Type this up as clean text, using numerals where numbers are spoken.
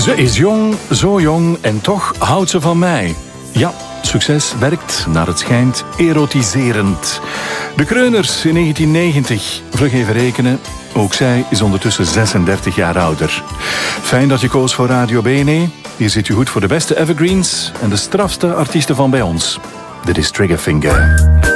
Ze is jong, zo jong en toch houdt ze van mij. Ja, succes werkt, naar het schijnt, erotiserend. De Kreuners in 1990, vlug even rekenen. Ook zij is ondertussen 36 jaar ouder. Fijn dat je koos voor Radio Bene. Hier zit je goed voor de beste evergreens en de strafste artiesten van bij ons. Dit is Triggerfinger.